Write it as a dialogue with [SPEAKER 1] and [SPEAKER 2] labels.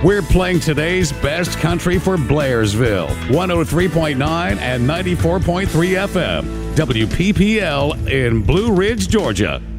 [SPEAKER 1] We're playing today's best country for Blairsville. 103.9 and 94.3 FM. WPPL in Blue Ridge, Georgia.